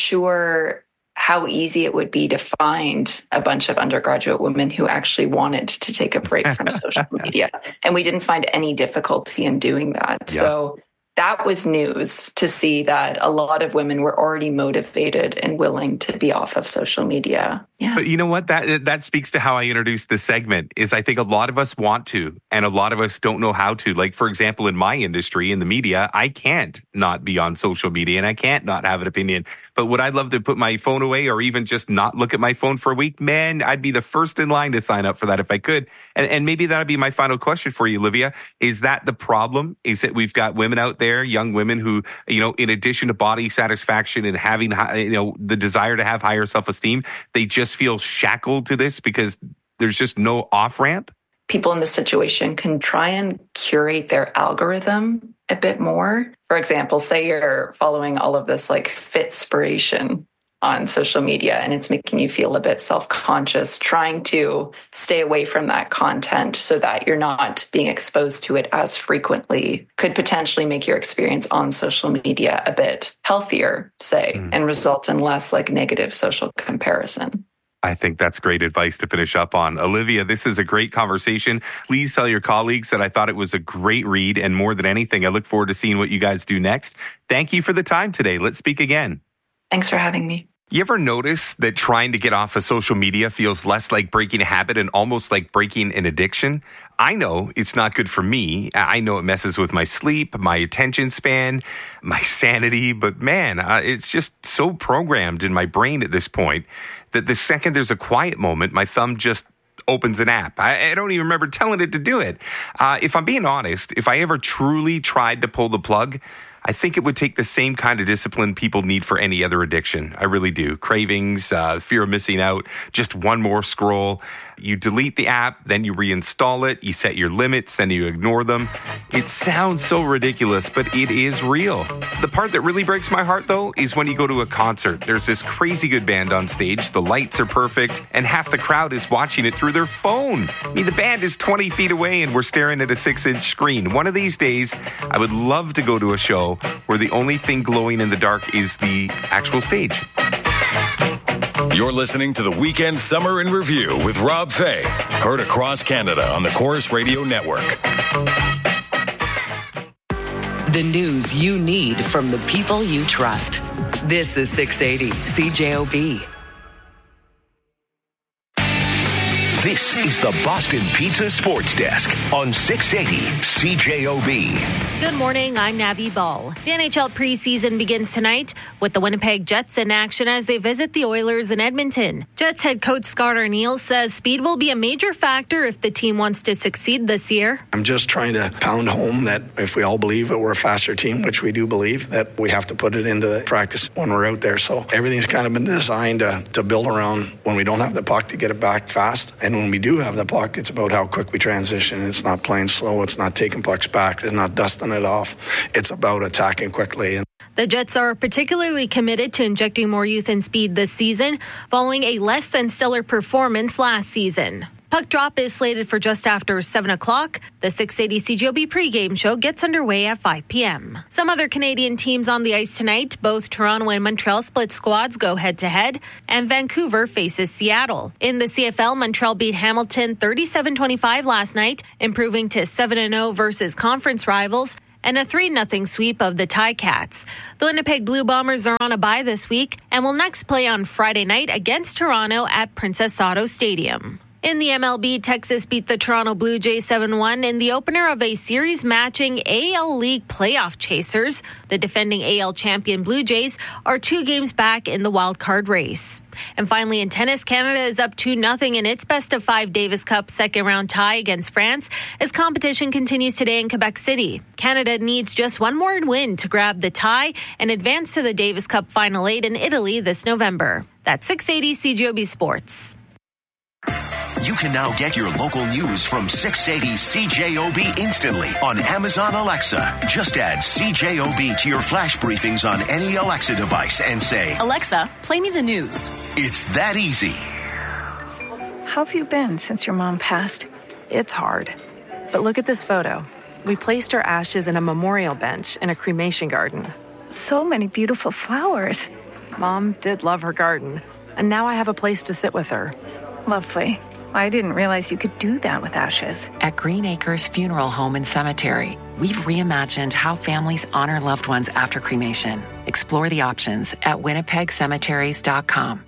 unsure how easy it would be to find a bunch of undergraduate women who actually wanted to take a break from social media. And we didn't find any difficulty in doing that. Yeah. So that was news to see that a lot of women were already motivated and willing to be off of social media. Yeah. But you know what? That speaks to how I introduced this segment. Is I think a lot of us want to, and a lot of us don't know how to. Like, for example, in my industry, in the media, I can't not be on social media and I can't not have an opinion. But would I love to put my phone away or even just not look at my phone for a week? Man, I'd be the first in line to sign up for that if I could. And maybe that'd be my final question for you, Olivia. Is that the problem? Is that we've got women out there, young women who, you know, in addition to body satisfaction and having, you know, the desire to have higher self-esteem, they just feel shackled to this because there's just no off-ramp? People in this situation can try and curate their algorithm a bit more. For example, say you're following all of this like Fitspiration on social media and it's making you feel a bit self-conscious, trying to stay away from that content so that you're not being exposed to it as frequently could potentially make your experience on social media a bit healthier, say, and result in less like negative social comparison. I think that's great advice to finish up on. Olivia, this is a great conversation. Please tell your colleagues that I thought it was a great read. And more than anything, I look forward to seeing what you guys do next. Thank you for the time today. Let's speak again. Thanks for having me. You ever notice that trying to get off of social media feels less like breaking a habit and almost like breaking an addiction? I know it's not good for me. I know it messes with my sleep, my attention span, my sanity. But man, it's just so programmed in my brain at this point that the second there's a quiet moment, my thumb just opens an app. I don't even remember telling it to do it. If I'm being honest, if I ever truly tried to pull the plug, I think it would take the same kind of discipline people need for any other addiction. I really do. Cravings, fear of missing out, just one more scroll. You delete the app, then you reinstall it, you set your limits, then you ignore them. It sounds so ridiculous, but it is real. The part that really breaks my heart, though, is when you go to a concert. There's this crazy good band on stage, the lights are perfect, and half the crowd is watching it through their phone. I mean, the band is 20 feet away and we're staring at a 6-inch screen. One of these days, I would love to go to a show where the only thing glowing in the dark is the actual stage. You're listening to the Weekend Summer in Review with Rob Fay. Heard across Canada on the Corus Radio Network. The news you need from the people you trust. This is 680 CJOB. This is the Boston Pizza Sports Desk on 680 CJOB. Good morning, I'm Navi Ball. The NHL preseason begins tonight with the Winnipeg Jets in action as they visit the Oilers in Edmonton. Jets head coach Scott Arniel says speed will be a major factor if the team wants to succeed this year. I'm just trying to pound home that if we all believe that we're a faster team, which we do believe, that we have to put it into practice when we're out there. So everything's kind of been designed to build around when we don't have the puck to get it back fast. And when we do have the puck, it's about how quick we transition. It's not playing slow. It's not taking pucks back. It's not dusting it off. It's about attacking quickly. The Jets are particularly committed to injecting more youth and speed this season, following a less than stellar performance last season. Puck drop is slated for just after 7 o'clock. The 680 CJOB pregame show gets underway at 5 p.m. Some other Canadian teams on the ice tonight. Both Toronto and Montreal split squads go head-to-head, and Vancouver faces Seattle. In the CFL, Montreal beat Hamilton 37-25 last night, improving to 7-0 versus conference rivals, and a 3-0 sweep of the Ticats. The Winnipeg Blue Bombers are on a bye this week and will next play on Friday night against Toronto at Princess Auto Stadium. In the MLB, Texas beat the Toronto Blue Jays 7-1 in the opener of a series matching AL League playoff chasers. The defending AL champion Blue Jays are 2 games back in the wild card race. And finally, in tennis, Canada is up 2-0 in its best-of-5 Davis Cup second-round tie against France as competition continues today in Quebec City. Canada needs just one more win to grab the tie and advance to the Davis Cup Final 8 in Italy this November. That's 680 CJOB Sports. You can now get your local news from 680 CJOB instantly on Amazon Alexa. Just add CJOB to your flash briefings on any Alexa device and say, Alexa, play me the news. It's that easy. How have you been since your mom passed? It's hard. But look at this photo. We placed her ashes in a memorial bench in a cremation garden. So many beautiful flowers. Mom did love her garden, and now I have a place to sit with her. Lovely. I didn't realize you could do that with ashes. At Green Acres Funeral Home and Cemetery, we've reimagined how families honor loved ones after cremation. Explore the options at winnipegcemeteries.com.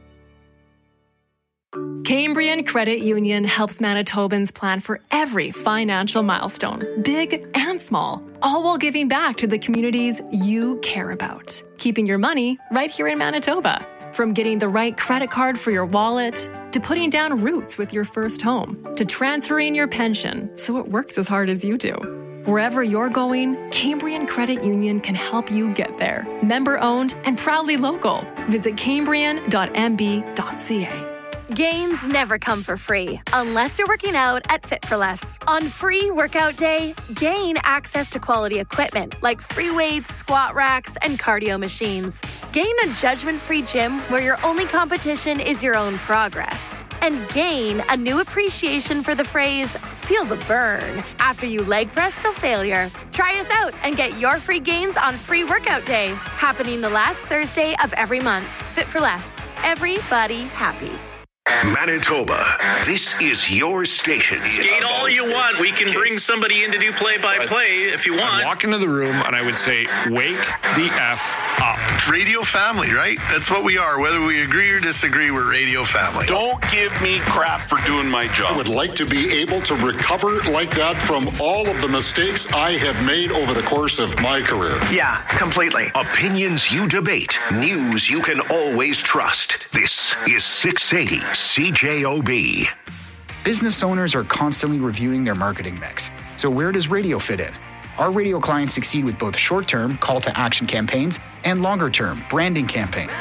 Cambrian Credit Union helps Manitobans plan for every financial milestone, big and small, all while giving back to the communities you care about. Keeping your money right here in Manitoba. From getting the right credit card for your wallet, to putting down roots with your first home, to transferring your pension so it works as hard as you do. Wherever you're going, Cambrian Credit Union can help you get there. Member-owned and proudly local. Visit cambrian.mb.ca. Gains never come for free, unless you're working out at Fit for Less. On Free Workout Day, gain access to quality equipment like free weights, squat racks, and cardio machines. Gain a judgment-free gym where your only competition is your own progress. And gain a new appreciation for the phrase, feel the burn, after you leg press till failure. Try us out and get your free gains on Free Workout Day, happening the last Thursday of every month. Fit for Less. Everybody happy. Manitoba, this is your station. Skate all you want. We can bring somebody in to do play-by-play if you want. I'd walk into the room and I would say, wake the F up. Radio family, right? That's what we are. Whether we agree or disagree, we're radio family. Don't give me crap for doing my job. I would like to be able to recover like that from all of the mistakes I have made over the course of my career. Yeah, completely. Opinions you debate. News you can always trust. This is 680 CJOB. Business owners are constantly reviewing their marketing mix. So where does radio fit in? Our radio clients succeed with both short-term call-to-action campaigns and longer-term branding campaigns.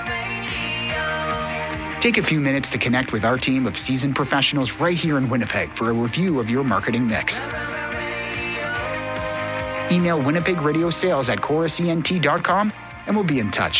Take a few minutes to connect with our team of seasoned professionals right here in Winnipeg for a review of your marketing mix. Email winnipegradiosales@chorusent.com and we'll be in touch.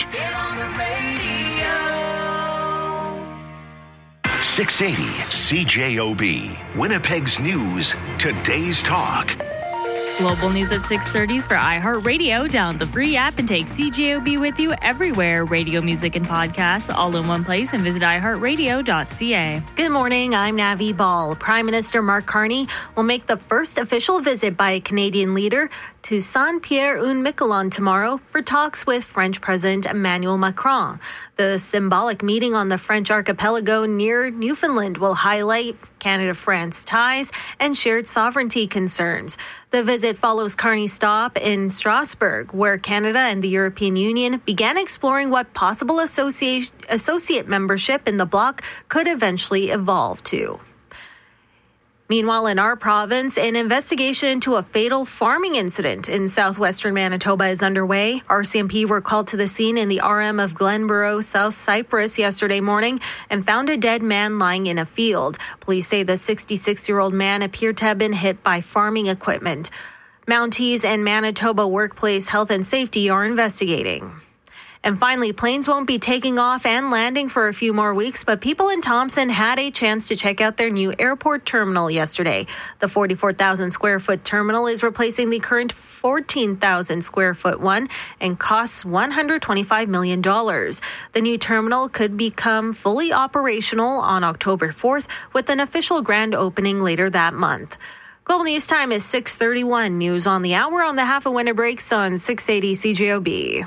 680 CJOB, Winnipeg's news, today's talk. Global news at 6:30 for iHeartRadio. Download the free app and take CJOB with you everywhere. Radio, music, and podcasts all in one place, and visit iHeartRadio.ca. Good morning. I'm Navi Ball. Prime Minister Mark Carney will make the first official visit by a Canadian leader to Saint-Pierre-un-Miquelon tomorrow for talks with French President Emmanuel Macron. The symbolic meeting on the French archipelago near Newfoundland will highlight Canada-France ties and shared sovereignty concerns. The visit follows Carney's stop in Strasbourg, where Canada and the European Union began exploring what possible associate membership in the bloc could eventually evolve to. Meanwhile, in our province, an investigation into a fatal farming incident in southwestern Manitoba is underway. RCMP were called to the scene in the RM of Glenborough, South Cyprus yesterday morning and found a dead man lying in a field. Police say the 66-year-old man appeared to have been hit by farming equipment. Mounties and Manitoba Workplace Health and Safety are investigating. And finally, planes won't be taking off and landing for a few more weeks, but people in Thompson had a chance to check out their new airport terminal yesterday. The 44,000 square foot terminal is replacing the current 14,000 square foot one and costs $125 million. The new terminal could become fully operational on October 4th with an official grand opening later that month. Global News Time is 6:31. News on the hour on the half a winter breaks on 680 CJOB.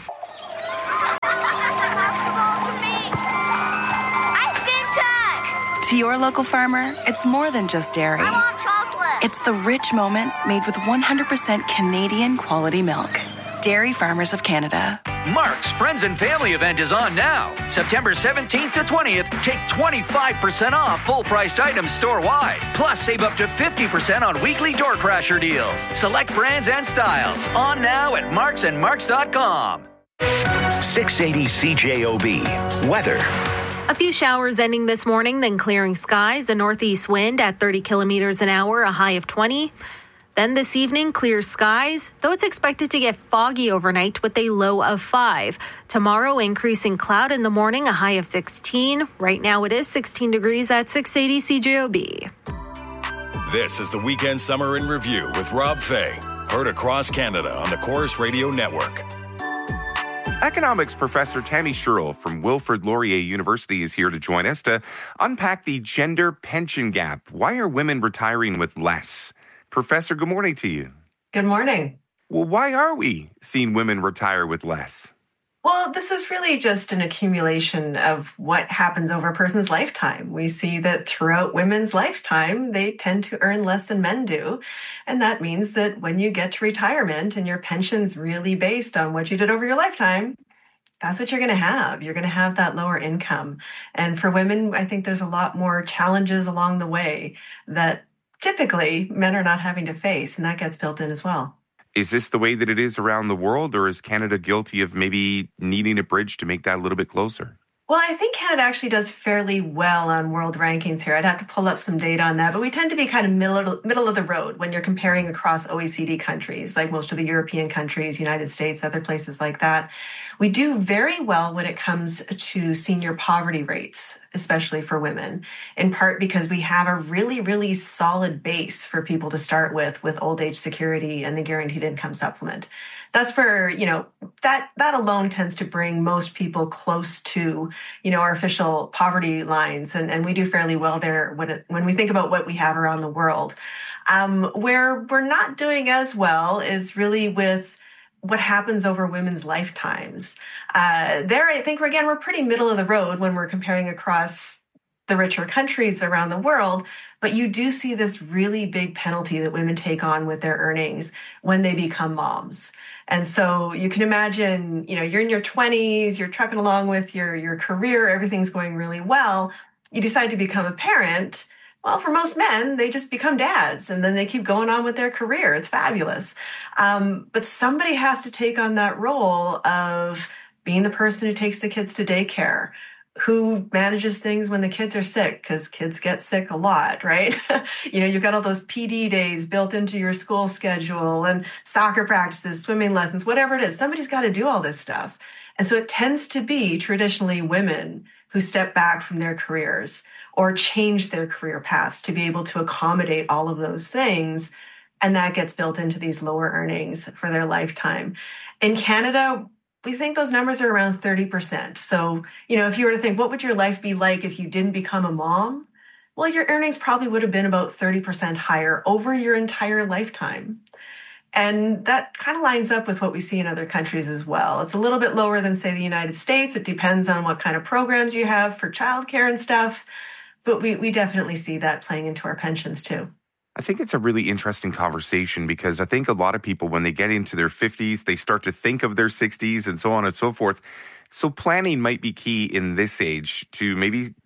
To your local farmer, it's more than just dairy. I want chocolate. It's the rich moments made with 100% Canadian quality milk. Dairy Farmers of Canada. Mark's Friends and Family event is on now. September 17th to 20th, take 25% off full-priced items store-wide. Plus, save up to 50% on weekly door crasher deals. Select brands and styles. On now at marksandmarks.com. 680 CJOB. Weather. A few showers ending this morning, then clearing skies. A northeast wind at 30 kilometers an hour, a high of 20. Then this evening, clear skies, though it's expected to get foggy overnight with a low of 5. Tomorrow, increasing cloud in the morning, a high of 16. Right now, it is 16 degrees at 680 CJOB. This is the Weekend Summer in Review with Rob Fay. Heard across Canada on the Chorus Radio Network. Economics professor Tammy Sherrill from Wilfrid Laurier University is here to join us to unpack the gender pension gap. Why are women retiring with less? Professor, good morning to you. Good morning. Well, why are we seeing women retire with less? Well, this is really just an accumulation of what happens over a person's lifetime. We see that throughout women's lifetime, they tend to earn less than men do. And that means that when you get to retirement and your pension's really based on what you did over your lifetime, that's what you're going to have. You're going to have that lower income. And for women, I think there's a lot more challenges along the way that typically men are not having to face, and that gets built in as well. Is this the way that it is around the world, or is Canada guilty of maybe needing a bridge to make that a little bit closer? Well, I think Canada actually does fairly well on world rankings here. I'd have to pull up some data on that, but we tend to be kind of middle of the road when you're comparing across OECD countries, like most of the European countries, United States, other places like that. We do very well when it comes to senior poverty rates, especially for women, in part because we have a really, really solid base for people to start with old age security and the guaranteed income supplement. That's for, that alone tends to bring most people close to, our official poverty lines. And we do fairly well there when we think about what we have around the world. Where we're not doing as well is really with what happens over women's lifetimes. There, I think, we're pretty middle of the road when we're comparing across the richer countries around the world, but you do see this really big penalty that women take on with their earnings when they become moms. And so you can imagine, you're in your 20s, you're trucking along with your career, everything's going really well. You decide to become a parent. Well, for most men, they just become dads and then they keep going on with their career. It's fabulous. But somebody has to take on that role of being the person who takes the kids to daycare, who manages things when the kids are sick, because kids get sick a lot, right? You've got all those PD days built into your school schedule and soccer practices, swimming lessons, whatever it is. Somebody's got to do all this stuff. And so it tends to be traditionally women who step back from their careers or change their career paths to be able to accommodate all of those things. And that gets built into these lower earnings for their lifetime. In Canada, we think those numbers are around 30%. So, if you were to think, what would your life be like if you didn't become a mom? Well, your earnings probably would have been about 30% higher over your entire lifetime. And that kind of lines up with what we see in other countries as well. It's a little bit lower than, say, the United States. It depends on what kind of programs you have for childcare and stuff. But we definitely see that playing into our pensions too. I think it's a really interesting conversation because I think a lot of people, when they get into their 50s, they start to think of their 60s and so on and so forth. So planning might be key in this age to maybe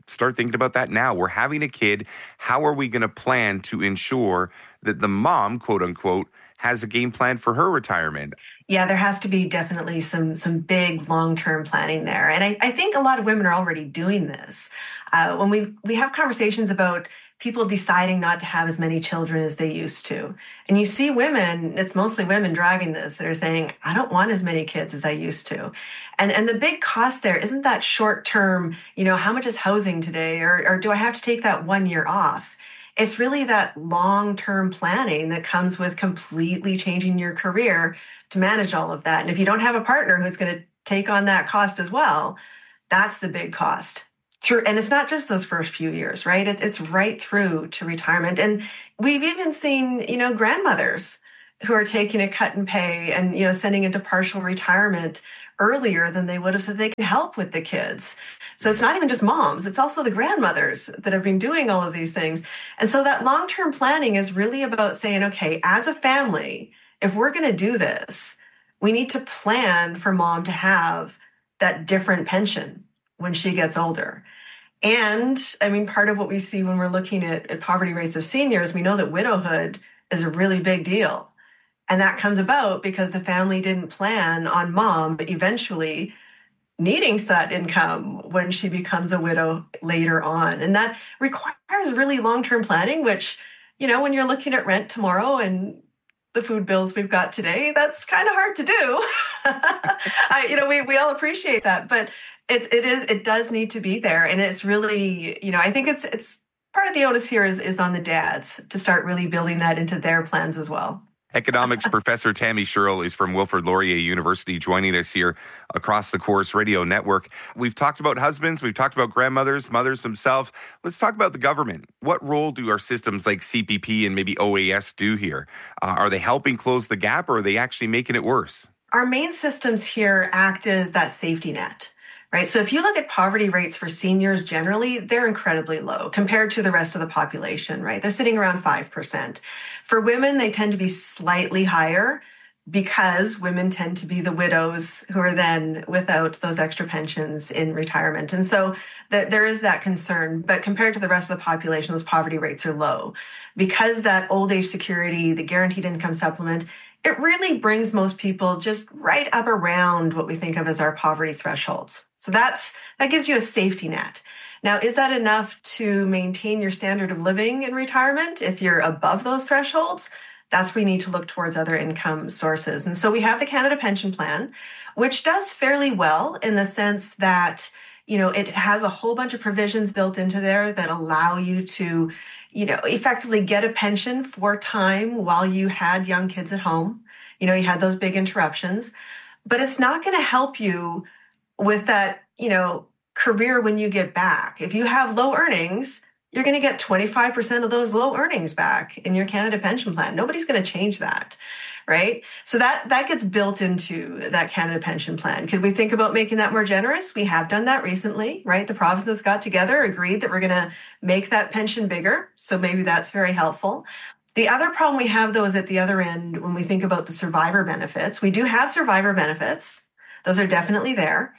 start thinking about that now. We're having a kid. How are we going to plan to ensure that the mom, quote unquote, has a game plan for her retirement? Yeah, there has to be definitely some big long-term planning there. And I think a lot of women are already doing this. When we have conversations about people deciding not to have as many children as they used to. And you see women, it's mostly women driving this, that are saying, I don't want as many kids as I used to. And the big cost there isn't that short term, how much is housing today? Or do I have to take that 1 year off? It's really that long-term planning that comes with completely changing your career to manage all of that. And if you don't have a partner who's going to take on that cost as well, that's the big cost. And it's not just those first few years, right? It's right through to retirement. And we've even seen, grandmothers who are taking a cut in pay and, sending into partial retirement earlier than they would have so they can help with the kids. So it's not even just moms, it's also the grandmothers that have been doing all of these things. And so that long-term planning is really about saying, okay, as a family, if we're going to do this, we need to plan for mom to have that different pension when she gets older. And part of what we see when we're looking at poverty rates of seniors, we know that widowhood is a really big deal. And that comes about because the family didn't plan on mom eventually needing that income when she becomes a widow later on. And that requires really long-term planning, which, when you're looking at rent tomorrow and the food bills we've got today, that's kind of hard to do. We all appreciate that, but it does need to be there. And it's really, I think it's part of the onus here is on the dads to start really building that into their plans as well. Economics professor Tammy Sherrill is from Wilfrid Laurier University, joining us here across the Chorus Radio Network. We've talked about husbands, we've talked about grandmothers, mothers themselves. Let's talk about the government. What role do our systems like CPP and maybe OAS do here? Are they helping close the gap, or are they actually making it worse? Our main systems here act as that safety net. Right. So if you look at poverty rates for seniors generally, they're incredibly low compared to the rest of the population, right? They're sitting around 5%. For women, they tend to be slightly higher because women tend to be the widows who are then without those extra pensions in retirement. And so there is that concern. But compared to the rest of the population, those poverty rates are low. Because that old age security, the guaranteed income supplement, it really brings most people just right up around what we think of as our poverty thresholds. So that gives you a safety net. Now, is that enough to maintain your standard of living in retirement? If you're above those thresholds, that's where we need to look towards other income sources. And so we have the Canada Pension Plan, which does fairly well in the sense that, it has a whole bunch of provisions built into there that allow you to, effectively get a pension for time while you had young kids at home. You had those big interruptions, but it's not going to help you with that, career when you get back. If you have low earnings, you're going to get 25% of those low earnings back in your Canada Pension Plan. Nobody's going to change that, right? So that gets built into that Canada Pension Plan. Could we think about making that more generous? We have done that recently, right? The provinces got together, agreed that we're going to make that pension bigger. So maybe that's very helpful. The other problem we have, though, is at the other end, when we think about the survivor benefits. We do have survivor benefits. Those are definitely there.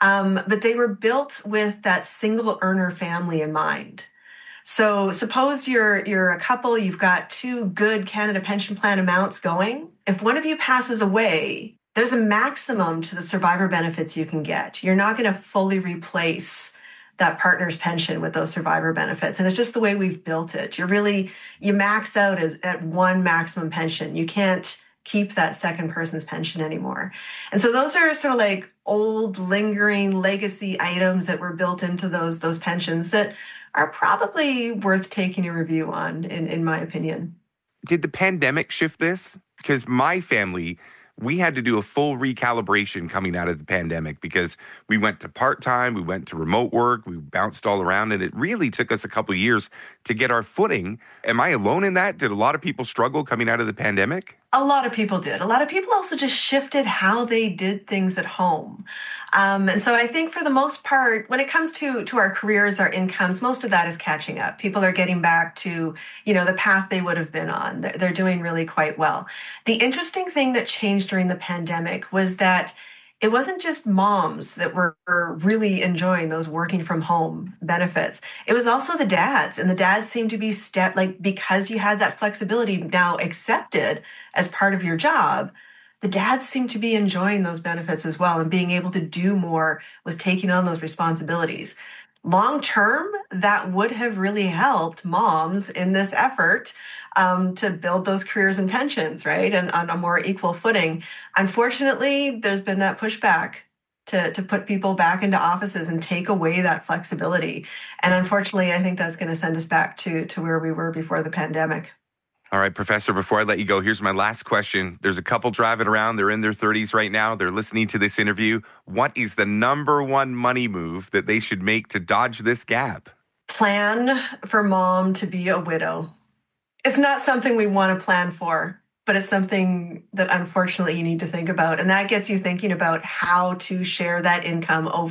But they were built with that single earner family in mind. So suppose you're a couple, you've got two good Canada Pension Plan amounts going. If one of you passes away, there's a maximum to the survivor benefits you can get. You're not going to fully replace that partner's pension with those survivor benefits. And it's just the way we've built it. You max out at one maximum pension. You can't keep that second person's pension anymore. And so those are sort of like old lingering legacy items that were built into those pensions that are probably worth taking a review on, in my opinion. Did the pandemic shift this? Because my family, we had to do a full recalibration coming out of the pandemic because we went to part-time, we went to remote work, we bounced all around, and it really took us a couple of years to get our footing. Am I alone in that? Did a lot of people struggle coming out of the pandemic? A lot of people did. A lot of people also just shifted how they did things at home. And so I think for the most part, when it comes to our careers, our incomes, most of that is catching up. People are getting back to, the path they would have been on. They're doing really quite well. The interesting thing that changed during the pandemic was that it wasn't just moms that were really enjoying those working from home benefits. It was also the dads, and the dads seemed to be because you had that flexibility now accepted as part of your job, the dads seem to be enjoying those benefits as well and being able to do more with taking on those responsibilities. Long term, that would have really helped moms in this effort to build those careers and pensions, right? And on a more equal footing. Unfortunately, there's been that pushback to put people back into offices and take away that flexibility. And unfortunately, I think that's going to send us back to where we were before the pandemic. All right, Professor, before I let you go, here's my last question. There's a couple driving around. They're in their 30s right now. They're listening to this interview. What is the number one money move that they should make to dodge this gap? Plan for mom to be a widow. It's not something we want to plan for, but it's something that unfortunately you need to think about. And that gets you thinking about how to share that income over